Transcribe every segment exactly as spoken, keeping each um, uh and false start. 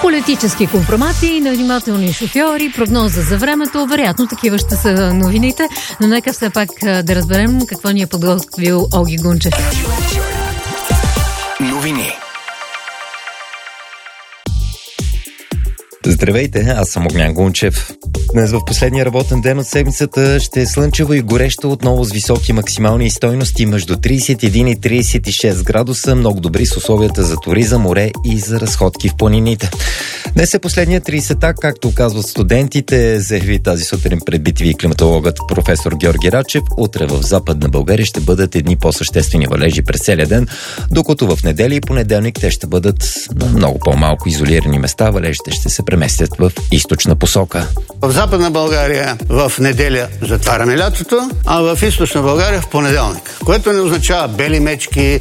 Политически компромати, невнимателни шофьори, прогноза за времето. Вероятно такива ще са новините, но нека все пак да разберем какво ни е подготвил Оги Гунчев. Новини. Здравейте, аз съм Огнян Гунчев. Днес в последния работен ден от седмицата ще е слънчево и горещо, отново с високи максимални стойности между трийсет и един и трийсет и шест градуса, много добри с условията за туризъм, море и за разходки в планините. Днес е последният трийсета, както казват студентите, заяви тази сутрин пред би ти ви климатологът професор Георги Рачев. Утре в Западна България ще бъдат едни по-съществени валежи през целия ден, докато в неделя и понеделник те ще бъдат на много по-малко изолирани места. Валежите ще се преместят в източна посока. В Западна България в неделя затваряме лятото, а в Източна България в понеделник. Което не означава бели мечки, е,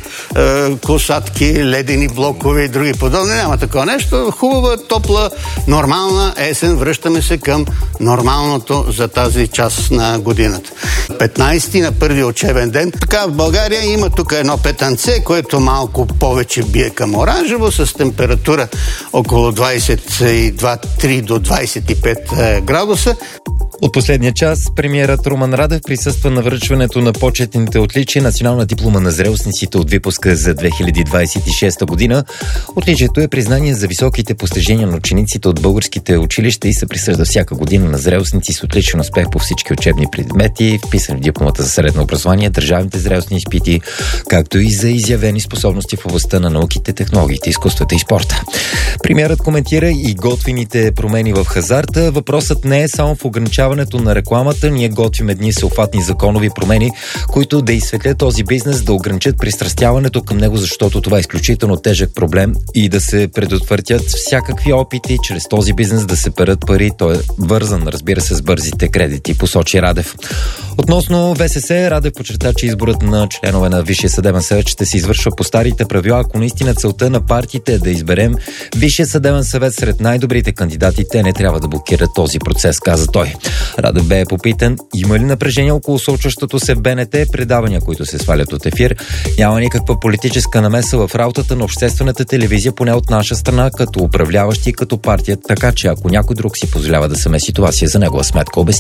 косатки, ледени блокове и други подобни. Няма такова нещо. Хубава, топла, нормална есен. Връщаме се към нормалното за тази част на годината. петнайсети на първи учебен ден. Така в България има тук едно петънце, което малко повече бие към оранжево, с температура около двайсет и два три до двайсет и пет градуса. От последния час премиерът Румен Радев присъства на връчването на почетните отличия национална диплома на зрелостниците от випуска за две хиляди двайсет и шеста година. Отличието е признание за високите постижения на учениците от българските училища и се присъжда всяка година на зрелостници с отличен успех по всички учебни предмети, вписани в дипломата за средно образование, държавните зрелостни изпити, както и за изявени способности в областта на науките, технологиите, изкуствата и спорта. Премиерът коментира и готвените промени в хазарта. Въпросът не е само в ограничаването на рекламата. Ние готвим едни всеобхватни законови промени, които да изсветлят този бизнес, да ограничат пристрастяването към него, защото това е изключително тежък проблем и да се предотвратят всякакви опити чрез този бизнес да се перат пари. Той е вързан, разбира се, с бързите кредити, посочи Радев. Относно В С С, Радев подчерта, че изборът на членове на Висшия съдебен съвет ще се извършва по старите правила. Ако наистина целта на партиите е да изберем Висшия съдебен съвет сред най-добрите кандидати, те не трябва да блокират този процес, каза той. Радев бе попитан, има ли напрежение около случващото се в Б Н Т, предавания, които се свалят от ефир. Няма никаква политическа намеса в работата на обществената телевизия, поне от наша страна, като управляващи и като партия, така че ако някой друг си позволява да се меси, това си е за негова сметка, обясни.